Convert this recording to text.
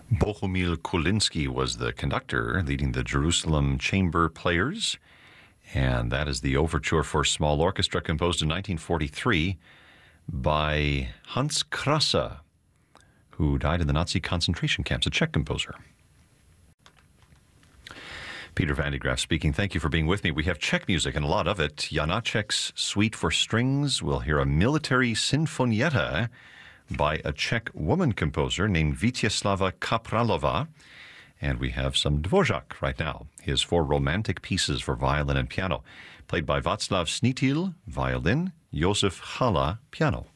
Bohumil Kulinski was the conductor, leading the Jerusalem Chamber Players. And that is the overture for small orchestra composed in 1943 by Hans Krasa, who died in the Nazi concentration camps, a Czech composer. Peter Van de Graaff speaking. Thank you for being with me. We have Czech music, and a lot of it. Janáček's Suite for Strings. We'll hear a military sinfonietta by a Czech woman composer named Vítězslava Kapralova. And we have some Dvořák right now. His 4 romantic pieces for violin and piano, played by Václav Snítil, violin, Josef Hala, piano.